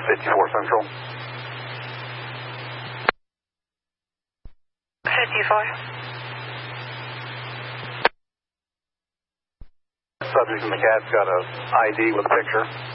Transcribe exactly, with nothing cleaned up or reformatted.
fifty-four Central. fifty-four. Subject in the cab's got a I D with a picture.